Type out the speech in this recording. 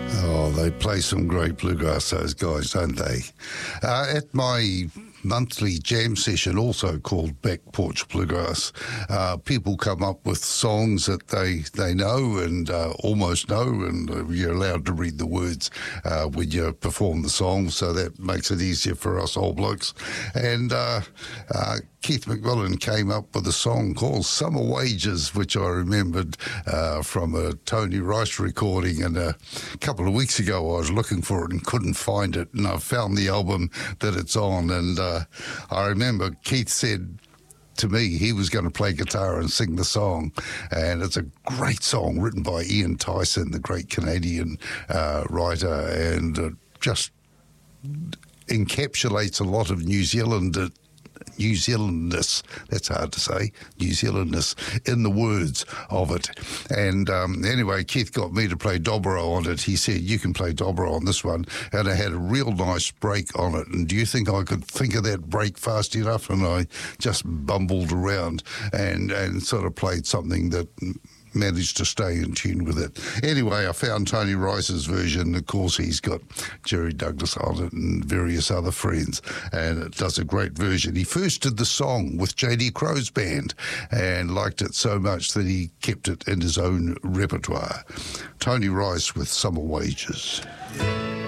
Oh, they play some great bluegrass, those guys, don't they? At my monthly jam session, also called Back Porch Bluegrass, people come up with songs that they know and almost know, and you're allowed to read the words when you perform the song, so that makes it easier for us old blokes. And Keith McMillan came up with a song called Summer Wages, which I remembered from a Tony Rice recording, and a couple of weeks ago I was looking for it and couldn't find it, and I found the album that it's on, and I remember Keith said to me he was going to play guitar and sing the song, and it's a great song written by Ian Tyson, the great Canadian writer, and just encapsulates a lot of New Zealandness, that's hard to say, New Zealandness in the words of it. And anyway, Keith got me to play dobro on it. He said, you can play dobro on this one. And I had a real nice break on it. And do you think I could think of that break fast enough? And I just bumbled around and sort of played something that managed to stay in tune with it. Anyway, I found Tony Rice's version. Of course, he's got Jerry Douglas on it and various other friends, and it does a great version. He first did the song with J.D. Crow's band and liked it so much that he kept it in his own repertoire. Tony Rice with Summer Wages.